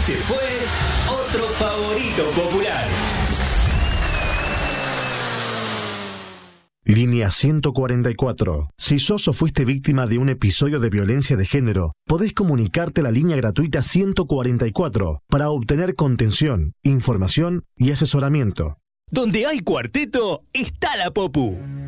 Este fue otro favorito popular. Línea 144. Si sos o fuiste víctima de un episodio de violencia de género, podés comunicarte a la línea gratuita 144 para obtener contención, información y asesoramiento. Donde hay cuarteto, está la Popu.